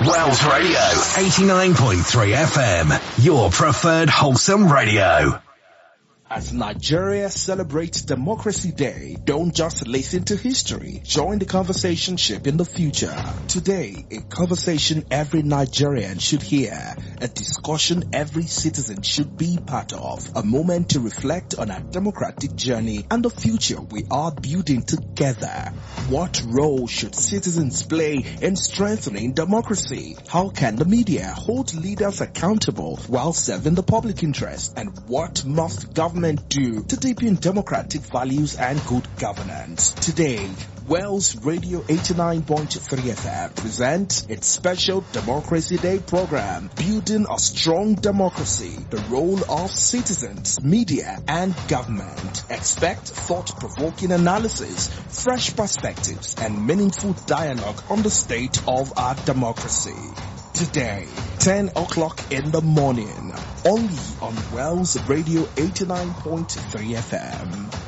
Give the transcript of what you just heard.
Wells Radio, 89.3 FM, your preferred wholesome radio. As Nigeria celebrates Democracy Day, don't just listen to history. Join the conversation ship in the future. Today, a conversation every Nigerian should hear. A discussion every citizen should be part of. A moment to reflect on our democratic journey and the future we are building together. What role should citizens play in strengthening democracy? How can the media hold leaders accountable while serving the public interest? And what must government do to deepen democratic values and good governance? Today, Wells Radio 89.3 FM presents its special Democracy Day program, Building a Strong Democracy, the Role of Citizens, Media and Government. Expect thought-provoking analysis, fresh perspectives and meaningful dialogue on the state of our democracy. Today, 10 o'clock in the morning, only on Wells Radio 89.3 FM.